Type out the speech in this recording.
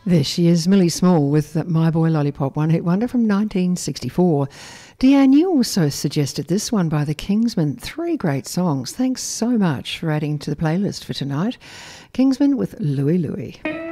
There she is, Millie Small with My Boy Lollipop, one hit wonder from 1964. Deanne, you also suggested this one by the Kingsmen. 3 great songs. Thanks so much for adding to the playlist for tonight. Kingsmen with Louie Louie.